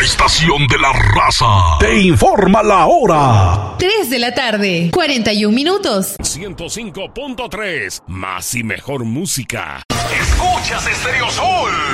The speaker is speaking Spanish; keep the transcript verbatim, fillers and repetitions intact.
estación de la raza te informa la hora. tres de la tarde, cuarenta y un minutos. ciento cinco punto tres, más y mejor música. Escuchas Stereo Sol.